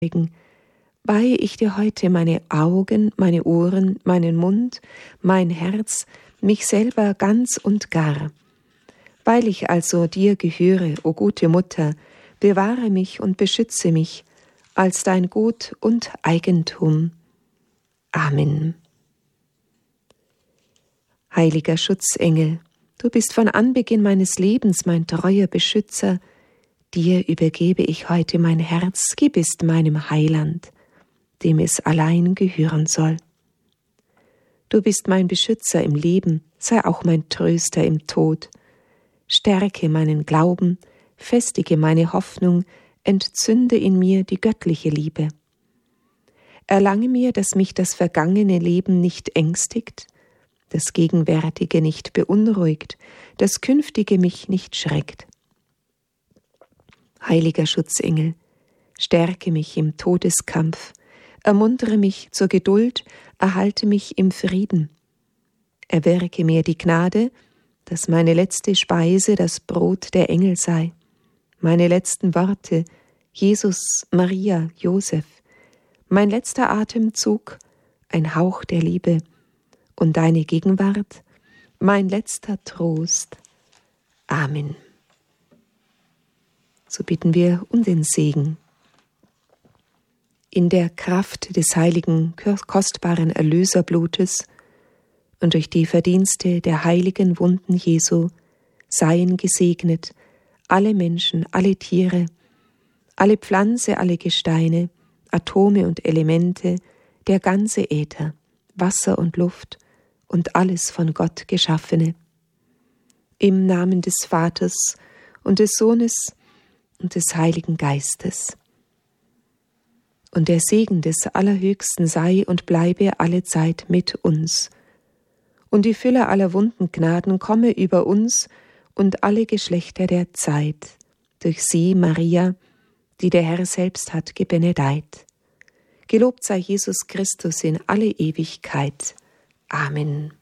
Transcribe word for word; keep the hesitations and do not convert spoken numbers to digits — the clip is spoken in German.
weihe ich dir heute meine Augen, meine Ohren, meinen Mund, mein Herz, mich selber ganz und gar. Weil ich also dir gehöre, o gute Mutter, bewahre mich und beschütze mich als dein Gut und Eigentum. Amen. Heiliger Schutzengel, du bist von Anbeginn meines Lebens mein treuer Beschützer. Dir übergebe ich heute mein Herz, gib es meinem Heiland, dem es allein gehören soll. Du bist mein Beschützer im Leben, sei auch mein Tröster im Tod. Stärke meinen Glauben, festige meine Hoffnung, entzünde in mir die göttliche Liebe. Erlange mir, dass mich das vergangene Leben nicht ängstigt, das Gegenwärtige nicht beunruhigt, das Künftige mich nicht schreckt. Heiliger Schutzengel, stärke mich im Todeskampf, ermuntere mich zur Geduld, erhalte mich im Frieden. Erwirke mir die Gnade, dass meine letzte Speise das Brot der Engel sei, meine letzten Worte, Jesus, Maria, Josef, mein letzter Atemzug, ein Hauch der Liebe, und deine Gegenwart, mein letzter Trost. Amen. So bitten wir um den Segen. In der Kraft des heiligen, kostbaren Erlöserblutes und durch die Verdienste der heiligen Wunden Jesu seien gesegnet alle Menschen, alle Tiere, alle Pflanze, alle Gesteine, Atome und Elemente, der ganze Äther, Wasser und Luft und alles von Gott Geschaffene. Im Namen des Vaters und des Sohnes und des Heiligen Geistes. Und der Segen des Allerhöchsten sei und bleibe allezeit mit uns. Und die Fülle aller wunden Gnaden komme über uns und alle Geschlechter der Zeit, durch sie, Maria, die der Herr selbst hat gebenedeit. Gelobt sei Jesus Christus in alle Ewigkeit. Amen.